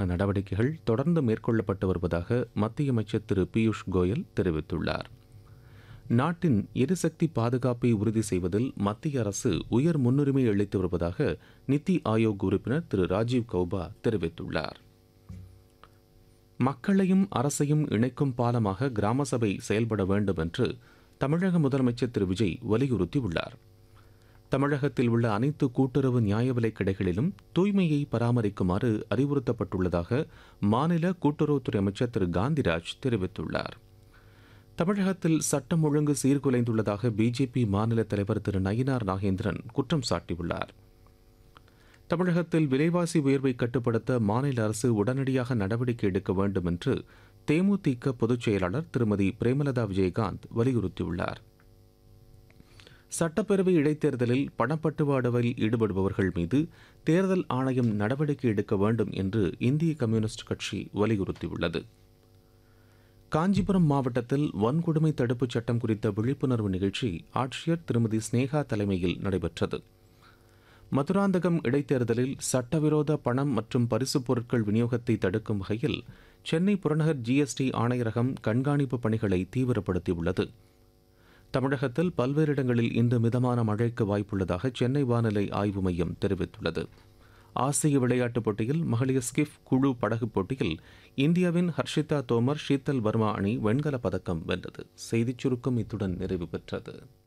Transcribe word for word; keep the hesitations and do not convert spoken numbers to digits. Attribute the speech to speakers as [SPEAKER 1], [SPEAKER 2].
[SPEAKER 1] நடவடிக்கைகள் தொடர்ந்து மேற்கொள்ளப்பட்டு வருவதாக மத்திய அமைச்சர் திரு பியூஷ் கோயல் தெரிவித்துள்ளார். நாட்டின் எரிசக்தி பாதுகாப்பை உறுதி செய்வதில் மத்திய அரசு உயர் முன்னுரிமை அளித்து வருவதாக நித்தி ஆயோக் உறுப்பினர் திரு ராஜீவ் கௌபா தெரிவித்துள்ளார். மக்களையும் அரசையும் இணைக்கும் பாலமாக கிராம சபை செயல்பட வேண்டும் என்று தமிழக முதலமைச்சர் திரு விஜய் வலியுறுத்தியுள்ளார். தமிழகத்தில் உள்ள அனைத்து கூட்டுறவு நியாய விலைக் கடைகளிலும் தூய்மையை பராமரிக்குமாறு அறிவுறுத்தப்பட்டுள்ளதாக மாநில கூட்டுறவுத்துறை அமைச்சர் திரு காந்திராஜ் தெரிவித்துள்ளார். தமிழகத்தில் சட்டம் ஒழுங்கு சீர்குலைந்துள்ளதாக பிஜேபி மாநில தலைவர் திரு நயினார் நாகேந்திரன் குற்றம் சாட்டியுள்ளார். தமிழகத்தில் விலைவாசி உயர்வை கட்டுப்படுத்த மாநில அரசு உடனடியாக நடவடிக்கை எடுக்க வேண்டும் என்று தேமுதிக பொதுச் செயலாளர் திருமதி பிரேமலதா விஜயகாந்த் வலியுறுத்தியுள்ளார். சட்டப்பேரவை இடைத்தேர்தலில் பணப்பட்டுவாடுவில் ஈடுபடுபவர்கள் மீது தேர்தல் ஆணையம் நடவடிக்கை எடுக்க வேண்டும் என்று இந்திய கம்யூனிஸ்ட் கட்சி வலியுறுத்தியுள்ளது. காஞ்சிபுரம் மாவட்டத்தில் வன்கொடுமை தடுப்புச் சட்டம் குறித்த விழிப்புணர்வு நிகழ்ச்சி ஆட்சியர் திருமதி ஸ்னேகா தலைமையில் நடைபெற்றது. மதுராந்தகம் இடைத்தேர்தலில் சட்டவிரோத பணம் மற்றும் பரிசுப் பொருட்கள் விநியோகத்தை தடுக்கும் வகையில் சென்னை புறநகர் ஜிஎஸ்டி ஆணையரகம் கண்காணிப்பு பணிகளை தீவிரப்படுத்தியுள்ளது. தமிழகத்தில் பல்வேறு இடங்களில் இன்று மிதமான மழைக்கு வாய்ப்புள்ளதாக சென்னை வானிலை ஆய்வு மையம் தெரிவித்துள்ளது. ஆசிய விளையாட்டுப் போட்டியில் மகளிர் ஸ்கிஃப் குழு படகு போட்டியில் இந்தியாவின் ஹர்ஷிதா தோமர் ஷீத்தல் வர்மா அணி வெண்கலப் பதக்கம் வென்றது. செய்திச் சுருக்கம் இத்துடன் நிறைவு பெற்றது.